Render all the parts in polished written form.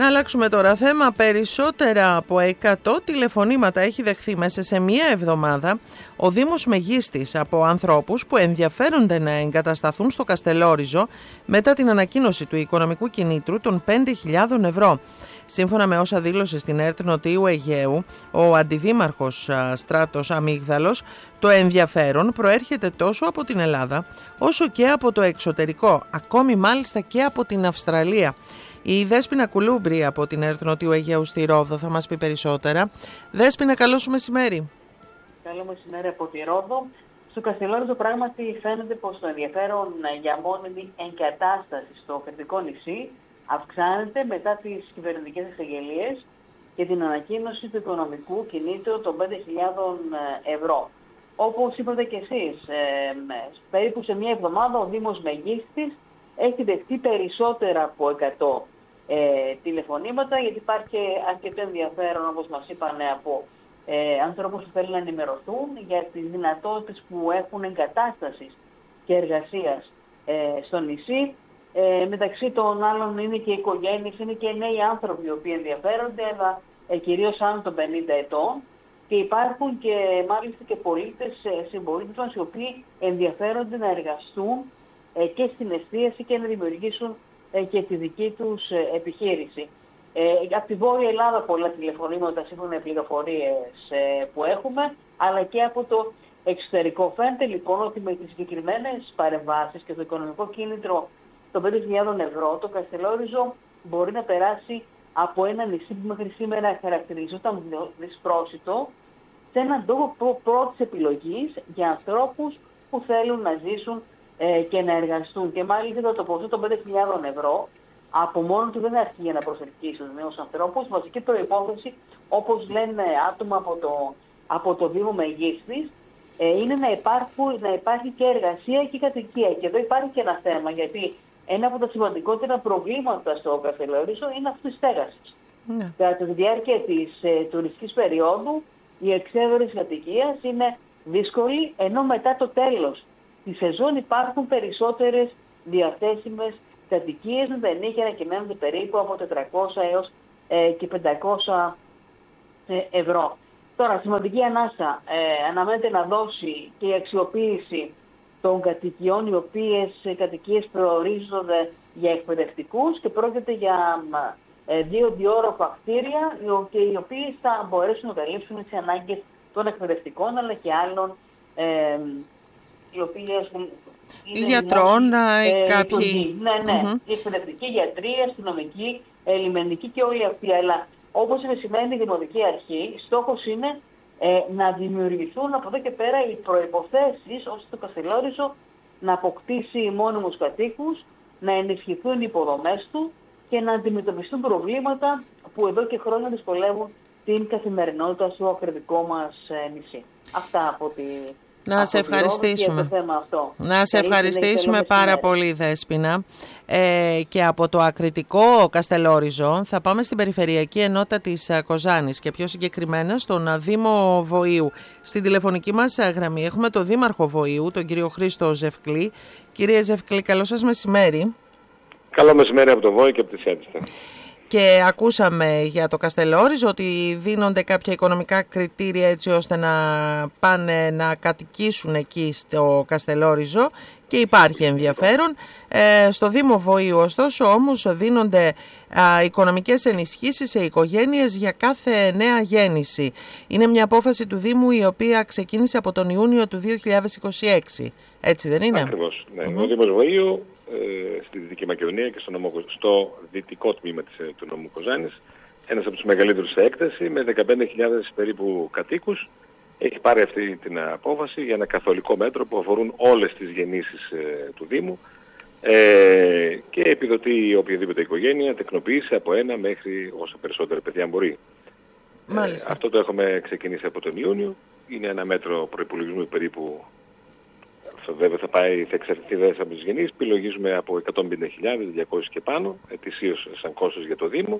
Να αλλάξουμε τώρα θέμα. Περισσότερα από 100 τηλεφωνήματα έχει δεχθεί μέσα σε μία εβδομάδα ο Δήμος Μεγίστης από ανθρώπους που ενδιαφέρονται να εγκατασταθούν στο Καστελόριζο μετά την ανακοίνωση του οικονομικού κινήτρου των 5.000 ευρώ. Σύμφωνα με όσα δήλωσε στην ΕΡΤ Νοτίου Αιγαίου ο αντιδήμαρχος Στράτος Αμύγδαλος, το ενδιαφέρον προέρχεται τόσο από την Ελλάδα όσο και από το εξωτερικό, ακόμη μάλιστα και από την Αυστραλία. Η Δέσποινα Κουλούμπρη από την ΕΡΤ Νοτίου Αιγαίου στη Ρόδο θα μας πει περισσότερα. Δέσποινα, καλό σου μεσημέρι. Καλό μεσημέρι από τη Ρόδο. Στο Καστελόριζο πράγματι φαίνεται πως το ενδιαφέρον για μόνιμη εγκατάσταση στο Κρητικό νησί αυξάνεται μετά τις κυβερνητικές εξαγγελίες και την ανακοίνωση του οικονομικού κινήτρου των 5.000 ευρώ. Όπως είπατε και εσείς, περίπου σε μια εβδομάδα ο Δήμος Μεγίστης έχει δεχτεί περισσότερα από 100 τηλεφωνήματα, γιατί υπάρχει αρκετό ενδιαφέρον, όπως μας είπαν, από ανθρώπους που θέλουν να ενημερωθούν για τις δυνατότητες που έχουν εγκατάστασης και εργασίας στο νησί. Μεταξύ των άλλων είναι και οικογένειες, είναι και νέοι άνθρωποι οι οποίοι ενδιαφέρονται, αλλά κυρίως άνω των 50 ετών. Και υπάρχουν και μάλιστα και πολίτες, συμπολίτες μας, οι οποίοι ενδιαφέρονται να εργαστούν και στην εστίαση και να δημιουργήσουν και τη δική τους επιχείρηση. Από τη Βόρεια Ελλάδα πολλά τηλεφωνήματα σύμφωνα με πληροφορίες που έχουμε, αλλά και από το εξωτερικό. Φαίνεται λοιπόν ότι με τις συγκεκριμένες παρεμβάσεις και το οικονομικό κίνητρο των 5.000 ευρώ, το Καστελόριζο μπορεί να περάσει από ένα νησί που μέχρι σήμερα χαρακτηριζόταν δυσπρόσιτο σε έναν τόπο πρώτης επιλογής για ανθρώπους που θέλουν να ζήσουν και να εργαστούν. Και μάλιστα το ποσό των 5.000 ευρώ από μόνο του δεν αρκεί για να προσελκύσει τους νέους ανθρώπους. Βασική προϋπόθεση, όπως λένε άτομα από το Δήμο Μεγίστης, είναι να υπάρχει και εργασία και κατοικία. Και εδώ υπάρχει και ένα θέμα, γιατί ένα από τα σημαντικότερα προβλήματα στο Καστελόριζο είναι αυτή της στέγασης. Κατά τη διάρκεια της τουριστικής περίοδου η εξέβρεση κατοικίας είναι δύσκολη, ενώ μετά το τέλος τη σεζόν υπάρχουν περισσότερες διαθέσιμες κατοικίες με τα ενίκια να κυμαίνονται περίπου από 400 έως και 500 ευρώ. Τώρα, σημαντική ανάσα αναμένεται να δώσει και η αξιοποίηση των κατοικιών, οι οποίες κατοικίες προορίζονται για εκπαιδευτικούς και πρόκειται για 2 διόροφα κτίρια, οι οποίες θα μπορέσουν να καλύψουν τις ανάγκες των εκπαιδευτικών αλλά και άλλων, οι οποίες γιατρών, κάποιοι. Ναι. Οι εκπαιδευτικοί, γιατροί, αστυνομικοί, λιμενικοί και όλοι αυτοί. Αλλά όπως επισημαίνει η Δημοτική Αρχή, στόχος είναι να δημιουργηθούν από εδώ και πέρα οι προϋποθέσεις ώστε το Καστελόριζο να αποκτήσει μόνιμους κατοίκους, να ενισχυθούν οι υποδομές του και να αντιμετωπιστούν προβλήματα που εδώ και χρόνια δυσκολεύουν την καθημερινότητα στο ακριτικό μας νησί. Αυτά από τη... Να σε ευχαριστήσουμε. Να σε ευχαριστήσουμε πάρα πολύ, Δέσποινα. Και από το ακριτικό Καστελόριζο θα πάμε στην Περιφερειακή Ενότητα της Κοζάνης και πιο συγκεκριμένα στον Δήμο Βοήου. Στην τηλεφωνική μας γραμμή έχουμε τον Δήμαρχο Βοήου, τον κύριο Χρήστο Ζευκλή. Κύριε Ζευκλή, καλό σας μεσημέρι. Καλό μεσημέρι από το Βόη και από τη Σέντιστα. Και ακούσαμε για το Καστελόριζο ότι δίνονται κάποια οικονομικά κριτήρια έτσι ώστε να πάνε να κατοικήσουν εκεί στο Καστελόριζο και υπάρχει ενδιαφέρον. Στο Δήμο Βοήου ωστόσο όμως δίνονται οικονομικές ενισχύσεις σε οικογένειες για κάθε νέα γέννηση. Είναι μια απόφαση του Δήμου η οποία ξεκίνησε από τον Ιούνιο του 2026. Έτσι δεν είναι? Ακριβώς. Ναι. Ο Δήμος Βοήου στη Δυτική Μακεδονία και στο δυτικό τμήμα του νομού Κοζάνης, ένας από τους μεγαλύτερους σε έκταση, με 15.000 περίπου κατοίκους, έχει πάρει αυτή την απόφαση για ένα καθολικό μέτρο που αφορούν όλες τις γεννήσεις του Δήμου και επιδοτεί οποιαδήποτε οικογένεια τεκνοποιήσει από 1 μέχρι όσα περισσότερα παιδιά μπορεί. Αυτό το έχουμε ξεκινήσει από τον Ιούνιο. Είναι ένα μέτρο προϋπολογισμού περίπου. Αυτό βέβαια θα εξαρτηθεί από τις γεννήσεις. Υπολογίζουμε από 150.000, 200 και πάνω, ετησίως σαν κόστος για το Δήμο.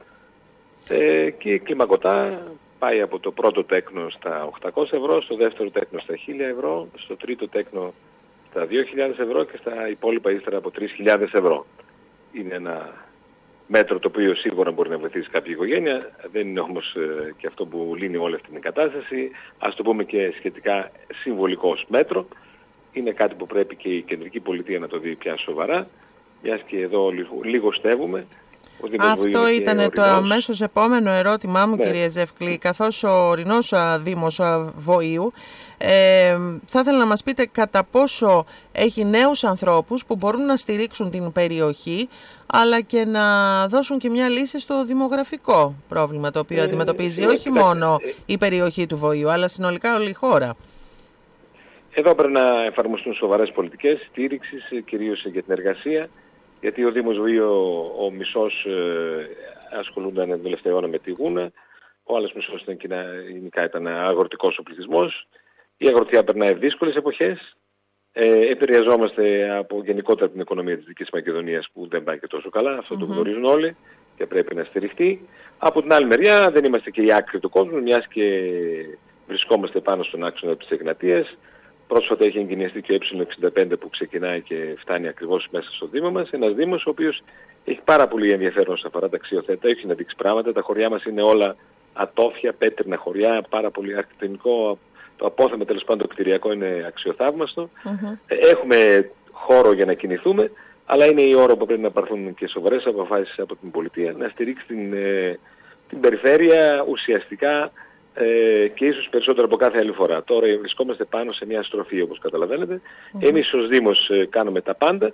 Και η κλιμακωτά πάει από το πρώτο τέκνο στα 800 ευρώ, στο δεύτερο τέκνο στα 1.000 ευρώ, στο τρίτο τέκνο στα 2.000 ευρώ και στα υπόλοιπα ύστερα από 3.000 ευρώ. Είναι ένα μέτρο το οποίο σίγουρα μπορεί να βοηθήσει κάποια οικογένεια. Δεν είναι όμως και αυτό που λύνει όλη αυτή την κατάσταση. Ας το πούμε και σχετικά συμβολικό μέτρο. Είναι κάτι που πρέπει και η κεντρική πολιτεία να το δει πια σοβαρά, μιας και εδώ λιγοστεύουμε. Αυτό ήταν το αμέσως επόμενο ερώτημά μου, κύριε Ζεύκλη. Καθώς ο ορεινός Δήμος Βοήου, θα ήθελα να μας πείτε κατά πόσο έχει νέους ανθρώπους που μπορούν να στηρίξουν την περιοχή, αλλά και να δώσουν και μια λύση στο δημογραφικό πρόβλημα το οποίο αντιμετωπίζει όχι μόνο η περιοχή του Βοήου, αλλά συνολικά όλη η χώρα. Εδώ πρέπει να εφαρμοστούν σοβαρές πολιτικές στήριξης, κυρίως για την εργασία, γιατί ο Δήμος Βοήου ο μισός ασχολούνταν τον τελευταίο αιώνα με τη γούνα, ο άλλος μισός ήταν αγροτικός ο πληθυσμός. Η αγροτιά περνάει δύσκολες εποχές. Επηρεαζόμαστε από γενικότερα την οικονομία της Δυτικής Μακεδονίας που δεν πάει και τόσο καλά, αυτό το γνωρίζουν όλοι και πρέπει να στηριχτεί. Από την άλλη μεριά δεν είμαστε και η άκρη του κόσμου, μιας και βρισκόμαστε πάνω στον άξονα της Εγνατίας. Πρόσφατα έχει εγκαινιαστεί και ο E65 που ξεκινάει και φτάνει ακριβώς μέσα στο Δήμο μας. Ένας Δήμος ο οποίος έχει πάρα πολύ ενδιαφέρον όσον αφορά τα αξιοθέατα, έχει να δείξει πράγματα. Τα χωριά μας είναι όλα ατόφια, πέτρινα χωριά, πάρα πολύ αρχιτεκτονικό. Το απόθεμα τέλος πάντων το κτηριακό είναι αξιοθαύμαστο. Έχουμε χώρο για να κινηθούμε, αλλά είναι η ώρα που πρέπει να πάρθουν και σοβαρές αποφάσεις από την πολιτεία να στηρίξει την περιφέρεια ουσιαστικά και ίσως περισσότερο από κάθε άλλη φορά. Τώρα βρισκόμαστε πάνω σε μια στροφή όπως καταλαβαίνετε. Εμείς ως Δήμος κάνουμε τα πάντα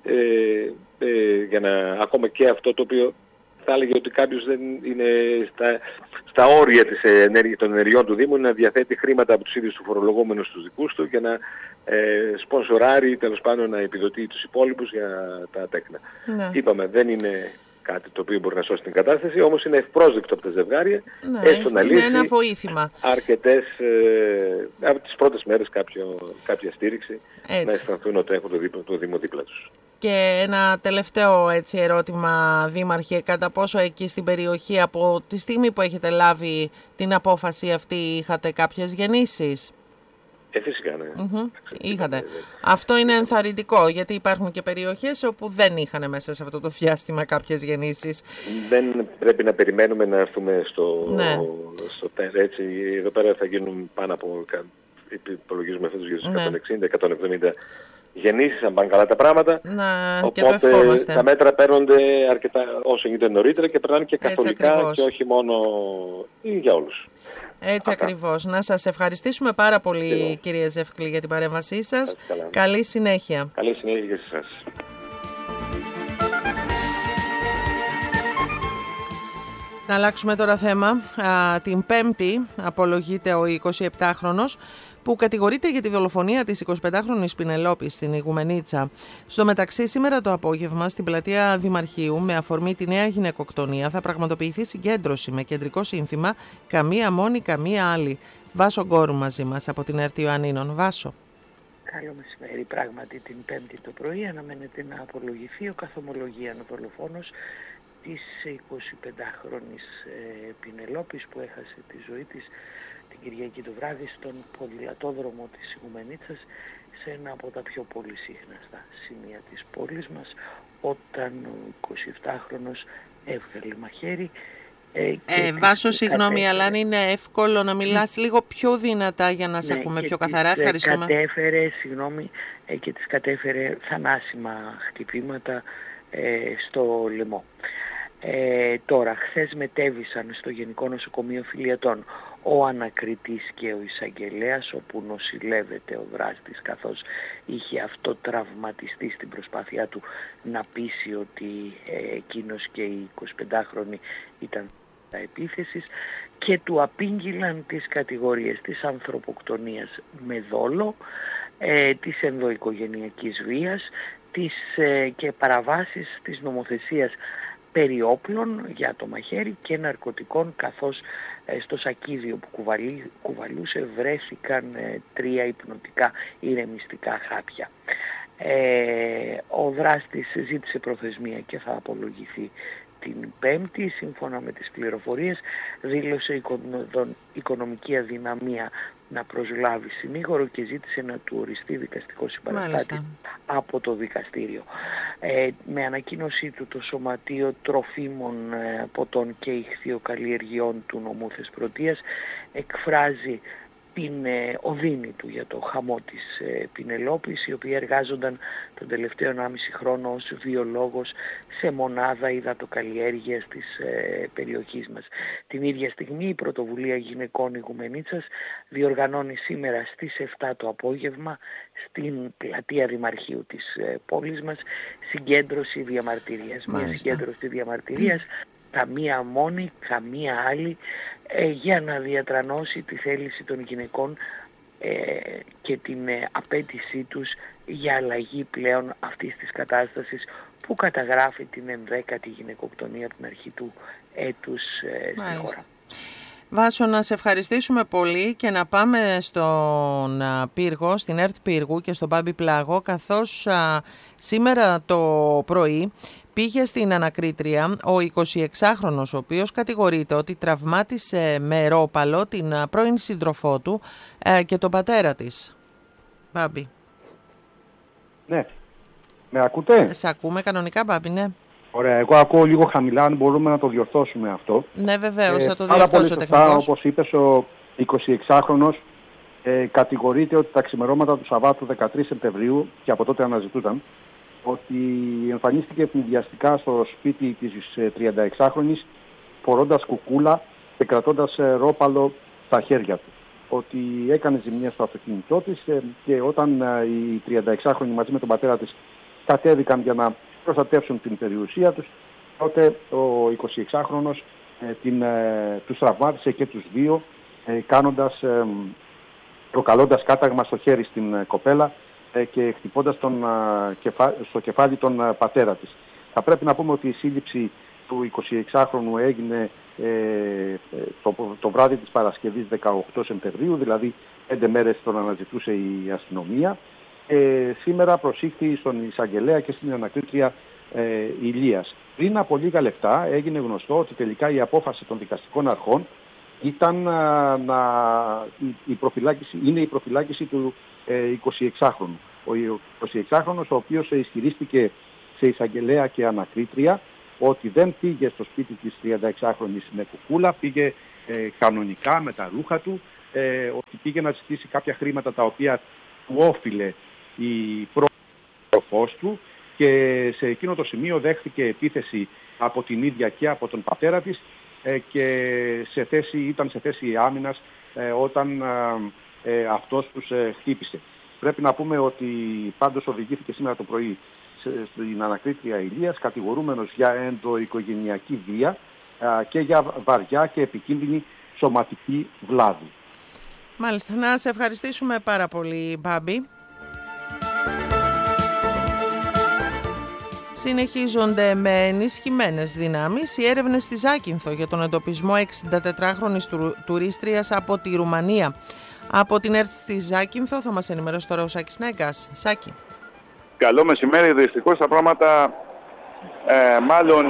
για να ακόμα και αυτό το οποίο θα έλεγε ότι κάποιος δεν είναι στα όρια των ενεργειών του Δήμου, να διαθέτει χρήματα από τους ίδιους του φορολογούμενους στους δικούς του και να σπονσοράρει, τέλος πάντων να επιδοτεί τους υπόλοιπους για τα τέκνα. Είπαμε, δεν είναι κάτι το οποίο μπορεί να σώσει την κατάσταση, όμως είναι ευπρόσδεκτο από τα ζευγάρια, έστω να λύσει ένα βοήθημα. Αρκετές, από τις πρώτες μέρες κάποια στήριξη, να αισθανθούν ότι έχουν το Δήμο δίπλα τους. Και ένα τελευταίο ερώτημα, Δήμαρχε, κατά πόσο εκεί στην περιοχή από τη στιγμή που έχετε λάβει την απόφαση αυτή είχατε κάποιες γεννήσεις? Φυσικά, ναι. Είχατε. Αυτό είναι ενθαρρυντικό, γιατί υπάρχουν και περιοχές όπου δεν είχαν μέσα σε αυτό το διάστημα κάποιες γεννήσεις. Δεν πρέπει να περιμένουμε να έρθουμε στο έτσι. Εδώ πέρα θα γίνουν πάνω από, υπολογίζουμε φέτος για τους 160-170 γεννήσεις, αν πάνε καλά τα πράγματα. Οπότε τα μέτρα παίρνονται αρκετά όσο γίνεται νωρίτερα και περνάνε και καθολικά και όχι μόνο για όλους. Έτσι ακριβώς. Να σας ευχαριστήσουμε πάρα πολύ, κύριε Ζεύκλη, για την παρέμβασή σας. Καλή συνέχεια. Καλή συνέχεια και σε εσάς. Να αλλάξουμε τώρα θέμα. Την Πέμπτη απολογείται ο 27χρονος που κατηγορείται για τη δολοφονία της 25χρονης Πινελόπης στην Ιγουμενίτσα. Στο μεταξύ, σήμερα το απόγευμα στην πλατεία Δημαρχείου, με αφορμή τη νέα γυναικοκτονία, θα πραγματοποιηθεί συγκέντρωση με κεντρικό σύνθημα «Καμία μόνη, καμία άλλη». Βάσο Γκόρου μαζί μας από την ΕΡΤ Ιωαννίνων. Βάσο. Καλό μεσημέρι. Πράγματι την Πέμπτη το πρωί αναμένεται να απολογηθεί ο καθομολογίαν δολοφόνος της 25χρονης Πινελόπης που έχασε τη ζωή της την Κυριακή το βράδυ στον ποδηλατόδρομο της Ιγουμενίτσας, σε ένα από τα πιο πολυσύχναστα σημεία της πόλης μας, όταν ο 27χρονος έβγαλε μαχαίρι. Βάσο, συγγνώμη, αλλά αν είναι εύκολο να μιλάς λίγο πιο δυνατά για να σε ακούμε πιο καθαρά. Ευχαριστούμε. Και της κατέφερε θανάσιμα χτυπήματα στο λαιμό. Τώρα, χθες μετέβησαν στο Γενικό Νοσοκομείο Φιλιατών ο ανακριτής και ο εισαγγελέας, όπου νοσηλεύεται ο δράστης, καθώς είχε αυτοτραυματιστεί στην προσπάθειά του να πείσει ότι εκείνος και η 25χρονη ήταν επίθεσης, και του απήγγειλαν τις κατηγορίες της ανθρωποκτονίας με δόλο, της ενδοοικογενειακής βίας, και παραβάσεις της νομοθεσίας περί όπλων για το μαχαίρι και ναρκωτικών, καθώς στο σακίδιο που κουβαλούσε βρέθηκαν 3 υπνοτικά ηρεμιστικά χάπια. Ο δράστης ζήτησε προθεσμία και θα απολογηθεί την Πέμπτη. Σύμφωνα με τις πληροφορίες, δήλωσε οικονομική αδυναμία να προσλάβει συνήγορο και ζήτησε να του οριστεί δικαστικό συμπαραστάτη από το δικαστήριο. Με ανακοίνωσή του, το Σωματείο Τροφίμων, Ποτών και Ιχθυοκαλλιεργειών του νομού Θεσπρωτείας εκφράζει την οδύνη του για το χαμό της Πινελόπης, η οποία εργάζονταν τον τελευταίο 1,5 χρόνο ως βιολόγος σε μονάδα υδατοκαλλιέργειας της περιοχής μας. Την ίδια στιγμή η Πρωτοβουλία Γυναικών Ιγουμενίτσας διοργανώνει σήμερα στις 7 το απόγευμα στην πλατεία Δημαρχείου της πόλης μας συγκέντρωση διαμαρτυρίας. Μια συγκέντρωση διαμαρτυρίας, καμία μόνη, καμία άλλη, για να διατρανώσει τη θέληση των γυναικών και την απέτησή τους για αλλαγή πλέον αυτής της κατάστασης που καταγράφει την 11η γυναικοκτονία από την αρχή του έτους στη χώρα. Βάσο, να σε ευχαριστήσουμε πολύ και να πάμε στον πύργο, στην ΕΡΤ Πύργου και στον Μπάμπη Πλάγο, καθώς σήμερα το πρωί πήγε στην ανακρίτρια ο 26χρονος, ο οποίος κατηγορείται ότι τραυμάτισε με ρόπαλο την πρώην σύντροφό του και τον πατέρα της. Μπάμπη. Ναι. Με ακούτε? Σε ακούμε κανονικά, Μπάμπη, ναι. Ωραία. Εγώ ακούω λίγο χαμηλά, αν μπορούμε να το διορθώσουμε αυτό. Ναι, βεβαίως, θα το διορθώσω. Πάρα πολύ σωστά, όπως είπες, ο 26χρονος κατηγορείται ότι τα ξημερώματα του Σαββάτου 13 Σεπτεμβρίου, και από τότε αναζητούταν, ότι εμφανίστηκε ευνηδιαστικά στο σπίτι της 36χρονης φορώντας κουκούλα και κρατώντας ρόπαλο στα χέρια του. Ότι έκανε ζημιές στο αυτοκίνητό της και όταν οι 36χρονοι μαζί με τον πατέρα της κατέβηκαν για να προστατεύσουν την περιουσία τους, τότε ο 26χρονος τους τραυμάτισε και τους δύο, προκαλώντας κάταγμα στο χέρι στην κοπέλα και χτυπώντας στο κεφάλι τον πατέρα της. Θα πρέπει να πούμε ότι η σύλληψη του 26χρονου έγινε το βράδυ της Παρασκευής 18 Σεπτεμβρίου, δηλαδή 5 μέρες τον αναζητούσε η αστυνομία. Σήμερα προσήχθη στον εισαγγελέα και στην ανακρίτρια Ηλίας. Πριν από λίγα λεπτά έγινε γνωστό ότι τελικά η απόφαση των δικαστικών αρχών ήταν η προφυλάκηση του 26χρονου. Ο 26χρονος, ο οποίος ισχυρίστηκε σε εισαγγελέα και ανακρίτρια ότι δεν πήγε στο σπίτι της 36χρονης με κουκούλα, πήγε κανονικά με τα ρούχα του, ότι πήγε να ζητήσει κάποια χρήματα τα οποία του όφιλε η πρότροφός του, και σε εκείνο το σημείο δέχθηκε επίθεση από την ίδια και από τον πατέρα της και ήταν σε θέση άμυνας όταν αυτός τους χτύπησε. Πρέπει να πούμε ότι πάντως οδηγήθηκε σήμερα το πρωί στην ανακρίτρια Ηλίας κατηγορούμενος για ενδοοικογενειακή βία και για βαριά και επικίνδυνη σωματική βλάβη. Μάλιστα. Να σε ευχαριστήσουμε πάρα πολύ, Μπάμπη. Συνεχίζονται με ενισχυμένες δυνάμεις οι έρευνες στη Ζάκυνθο για τον εντοπισμό 64χρονης τουρίστριας από τη Ρουμανία. Από την ΕΡΤ στη Ζάκυνθο θα μας ενημερώσει τώρα ο Σάκης Νέγκας. Σάκη. Καλό μεσημέρι. Δυστυχώς τα πράγματα μάλλον...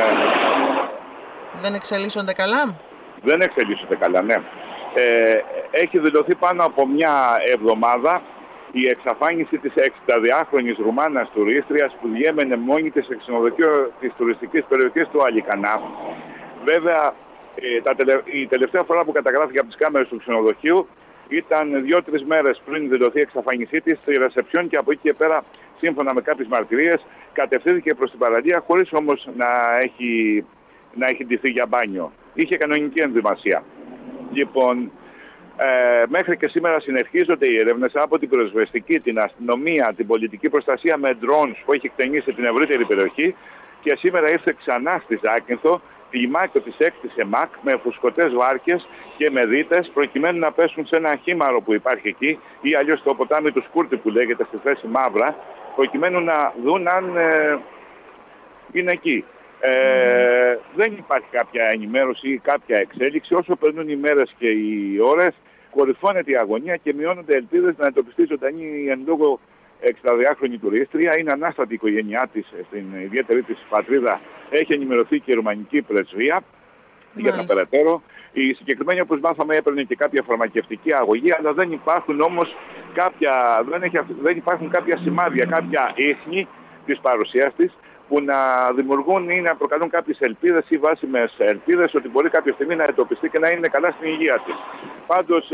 δεν εξελίσσονται καλά. Δεν εξελίσσονται καλά, ναι. Έχει δηλωθεί πάνω από μια εβδομάδα η εξαφάνιση της 62χρονης Ρουμάνας τουρίστριας που διέμενε μόνη της σε ξενοδοχείο της τουριστικής περιοχής του Αλικανά. Βέβαια, η τελευταία φορά που καταγράφηκε από τις κάμερες του ξενοδοχείου ήταν 2-3 μέρες πριν δηλωθεί η εξαφάνισή της στη ρεσεψιόν, και από εκεί και πέρα, σύμφωνα με κάποιες μαρτυρίες, κατευθύνθηκε προς την παραλία χωρίς όμως να έχει ντυθεί για μπάνιο. Είχε κανονική ενδυμασία. Λοιπόν, μέχρι και σήμερα συνεχίζονται οι έρευνες από την πυροσβεστική, την αστυνομία, την πολιτική προστασία με drones που έχει εκτενήσει την ευρύτερη περιοχή, και σήμερα ήρθε ξανά στη Ζάκυνθο λιμάκιο της 6ης ΕΜΑΚ με φουσκωτές βάρκες και με δίτες, προκειμένου να πέσουν σε ένα χήμαρο που υπάρχει εκεί, ή αλλιώς το ποτάμι του Σκούρτη που λέγεται στη θέση Μαύρα, προκειμένου να δουν αν είναι εκεί. Δεν υπάρχει κάποια ενημέρωση ή κάποια εξέλιξη. Όσο περνούν οι μέρες και οι ώρες, κορυφώνεται η αγωνία και μειώνονται ελπίδες να εντοπιστεί ζωντανή εν λόγω 62χρονη τουρίστρια. Είναι ανάστατη η οικογένειά της στην ιδιαίτερη της πατρίδα. Έχει ενημερωθεί και η ρουμανική πρεσβεία για τα περαιτέρω. Η συγκεκριμένη, όπως μάθαμε, έπαιρνε και κάποια φαρμακευτική αγωγή, αλλά δεν υπάρχουν όμως δεν υπάρχουν κάποια σημάδια, κάποια ίχνη της παρουσίας της που να δημιουργούν ή να προκαλούν κάποιες ελπίδες ή βάσιμες ελπίδες ότι μπορεί κάποια στιγμή να εντοπιστεί και να είναι καλά στην υγεία της. Πάντως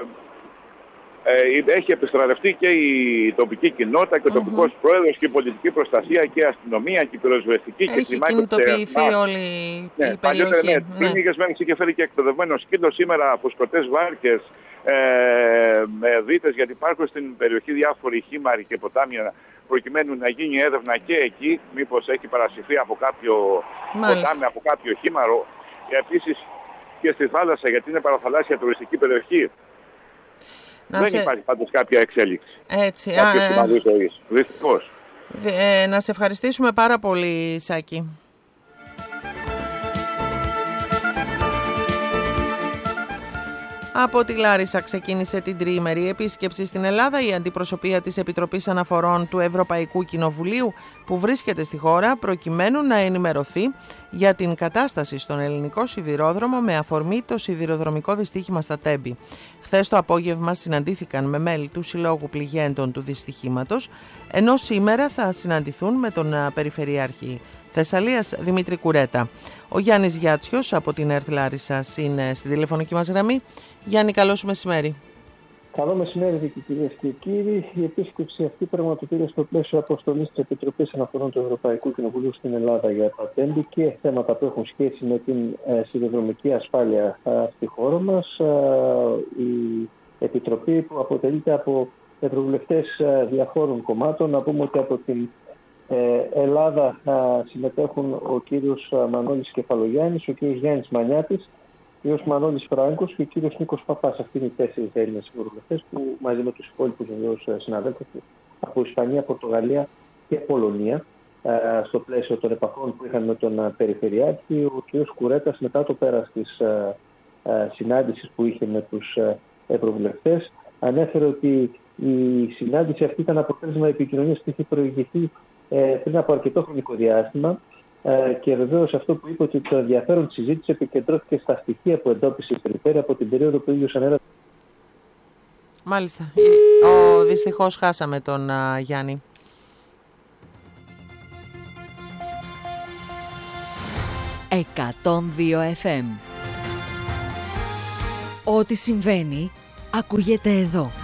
έχει επιστρατευτεί και η τοπική κοινότητα και ο τοπικός πρόεδρος και η πολιτική προστασία και η αστυνομία και η πυροσβεστική και η κλιμάκια. Έχει κινητοποιηθεί όλη η περιοχή. Πριν λίγες μέρες είχε φέρει και εκπαιδευμένο σκύλο, σήμερα από σκοτές βάρκες, δίτες, γιατί υπάρχουν στην περιοχή διάφοροι χήμαροι και ποτάμια, προκειμένου να γίνει έρευνα και εκεί, μήπως έχει παρασυφθεί από κάποιο ποτάμι, από κάποιο χήμαρο, και επίσης και στη θάλασσα, γιατί είναι παραθαλάσσια τουριστική περιοχή. Δεν υπάρχει πάντως κάποια εξέλιξη. Έτσι. Δυστυχώς. Να σε ευχαριστήσουμε πάρα πολύ, Σάκη. Από τη Λάρισα ξεκίνησε την τριήμερη επίσκεψη στην Ελλάδα η αντιπροσωπεία της Επιτροπής Αναφορών του Ευρωπαϊκού Κοινοβουλίου που βρίσκεται στη χώρα προκειμένου να ενημερωθεί για την κατάσταση στον ελληνικό σιδηρόδρομο με αφορμή το σιδηροδρομικό δυστύχημα στα Τέμπη. Χθες το απόγευμα συναντήθηκαν με μέλη του Συλλόγου Πληγέντων του Δυστυχήματος, ενώ σήμερα θα συναντηθούν με τον Περιφερειάρχη Θεσσαλίας Δημήτρη Κουρέτα. Ο Γιάννης Γιάτσιος από την ΕΡΤ Λάρισσας είναι στη τηλεφωνική μας γραμμή. Γιάννη, καλό σου μεσημέρι. Καλό μεσημέρι, κυρίες και κύριοι. Η επίσκεψη αυτή πραγματοποιείται στο πλαίσιο αποστολής της Επιτροπής Αναφορών του Ευρωπαϊκού Κοινοβουλίου στην Ελλάδα για τα Τέμπη και θέματα που έχουν σχέση με την σιδηροδρομική ασφάλεια στη χώρα μας. Η Επιτροπή που αποτελείται από ευρωβουλευτές διαφόρων κομμάτων. Να πούμε ότι από την Ελλάδα συμμετέχουν ο κύριος Μανώλης Κεφαλογιάννης, ο κύριος Γιάννης Μανιάτης, ο κύριος Μανώλης Φράγκος και ο κύριος Νίκος Παπάς. Αυτοί είναι οι 4 Έλληνες ευρωβουλευτές που μαζί με τους υπόλοιπους συναδέλφους από Ισπανία, Πορτογαλία και Πολωνία, στο πλαίσιο των επαφών που είχαν με τον Περιφερειάρχη, ο κύριος Κουρέτας μετά το πέρας της συνάντησης που είχε με τους ευρωβουλευτές ανέφερε ότι η συνάντηση αυτή ήταν αποτέλεσμα επικοινωνίας που είχε προηγηθεί πριν από αρκετό χρονικό διάστημα και βεβαίως αυτό που είπε ότι το ενδιαφέρον της συζήτησης επικεντρώθηκε στα στοιχεία που εντόπισε η περιφέρεια από την περίοδο που ίδιος ανέλαβε. Μάλιστα. Δυστυχώς χάσαμε τον Γιάννη. «102 FM». Ό,τι συμβαίνει ακούγεται εδώ.